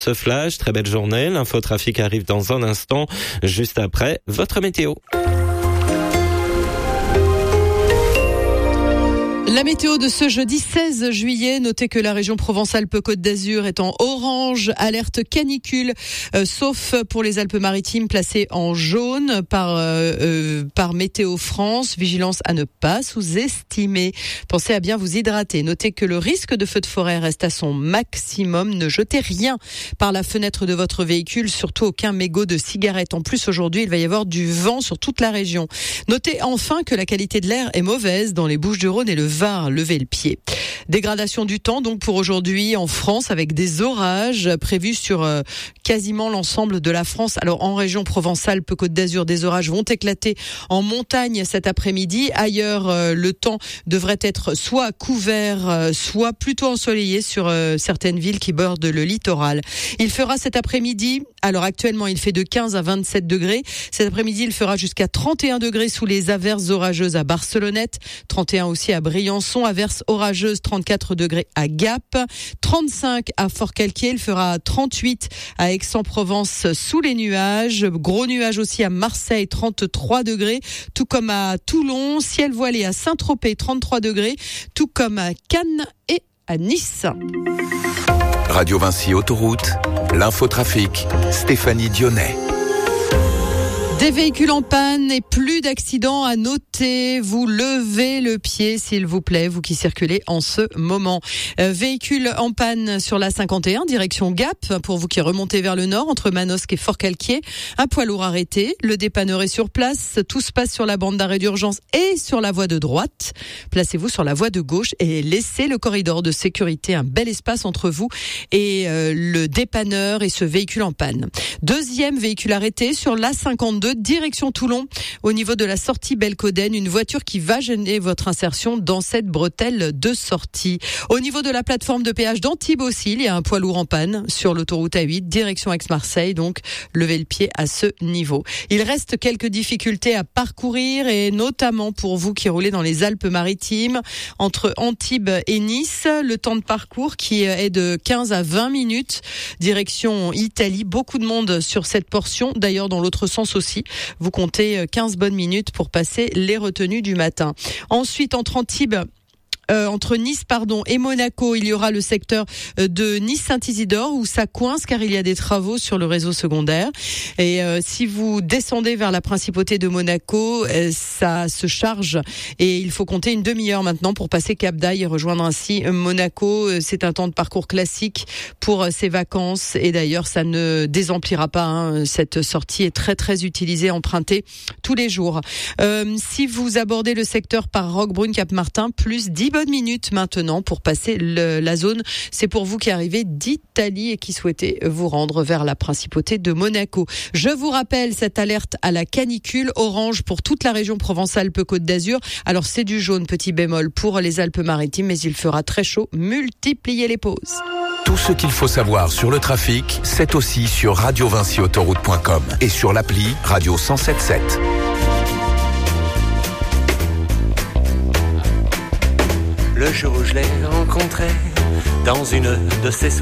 Ce flash, très belle journée. L'infotrafic arrive dans un instant, juste après votre météo. La météo de ce jeudi 16 juillet, notez que la région Provence-Alpes-Côte d'Azur est en orange, alerte canicule, sauf pour les Alpes-Maritimes placées en jaune par Météo France. Vigilance à ne pas sous-estimer. Pensez à bien vous hydrater. Notez que le risque de feu de forêt reste à son maximum. Ne jetez rien par la fenêtre de votre véhicule, surtout aucun mégot de cigarette. En plus, aujourd'hui, il va y avoir du vent sur toute la région. Notez enfin que la qualité de l'air est mauvaise dans les Bouches-du-Rhône et le Var. Levez le pied. Dégradation du temps donc pour aujourd'hui en France avec des orages prévus sur quasiment l'ensemble de la France. Alors en région Provence-Alpes-Côte d'Azur, des orages vont éclater en montagne cet après-midi. Ailleurs, le temps devrait être soit couvert, soit plutôt ensoleillé sur certaines villes qui bordent le littoral. Il fera cet après-midi, alors actuellement il fait de 15 à 27 degrés. Cet après-midi, il fera jusqu'à 31 degrés sous les averses orageuses à Barcelonnette, 31 aussi à Briançon, averses orageuses 34 degrés à Gap, 35 à Fort-Calquier, il fera 38 à Aix-en-Provence sous les nuages, gros nuages aussi à Marseille 33 degrés, tout comme à Toulon, ciel voilé à Saint-Tropez 33 degrés, tout comme à Cannes et à Nice. Radio Vinci Autoroute, l'infotrafic, Stéphanie Dionnet. Des véhicules en panne et plus d'accidents à noter. Vous levez le pied, s'il vous plaît, vous qui circulez en ce moment. Véhicule en panne sur la 51, direction Gap, pour vous qui remontez vers le nord, entre Manosque et Fort-Calquier. Un poids lourd arrêté, le dépanneur est sur place. Tout se passe sur la bande d'arrêt d'urgence et sur la voie de droite. Placez-vous sur la voie de gauche et laissez le corridor de sécurité, un bel espace entre vous et le dépanneur et ce véhicule en panne. Deuxième véhicule arrêté sur la 52, direction Toulon, au niveau de la sortie Belcoden, une voiture qui va gêner votre insertion dans cette bretelle de sortie. Au niveau de la plateforme de péage d'Antibes aussi, il y a un poids lourd en panne sur l'autoroute A8, direction Aix-Marseille, donc levez le pied à ce niveau. Il reste quelques difficultés à parcourir et notamment pour vous qui roulez dans les Alpes-Maritimes, entre Antibes et Nice, le temps de parcours qui est de 15 à 20 minutes, direction Italie, beaucoup de monde sur cette portion, d'ailleurs dans l'autre sens aussi. Vous comptez 15 bonnes minutes pour passer les retenues du matin. Ensuite, entre Nice et Monaco, il y aura le secteur de Nice-Saint-Isidore où ça coince car il y a des travaux sur le réseau secondaire. Et si vous descendez vers la principauté de Monaco, ça se charge et il faut compter une demi-heure maintenant pour passer Cap d'Aille et rejoindre ainsi Monaco. C'est un temps de parcours classique pour ces vacances et d'ailleurs ça ne désemplira pas. Cette sortie est très très utilisée, empruntée tous les jours. Si vous abordez le secteur par Roquebrune, Cap-Martin, plus 10 bonnes minutes maintenant pour passer la zone. C'est pour vous qui arrivez d'Italie et qui souhaitez vous rendre vers la principauté de Monaco. Je vous rappelle cette alerte à la canicule orange pour toute la région Provence-Alpes-Côte d'Azur. Alors c'est du jaune, petit bémol pour les Alpes-Maritimes, mais il fera très chaud. Multipliez les pauses. Tout ce qu'il faut savoir sur le trafic, c'est aussi sur radiovinciautoroute.com et sur l'appli Radio 107.7. Le jour où je l'ai rencontré dans une de ces soirées.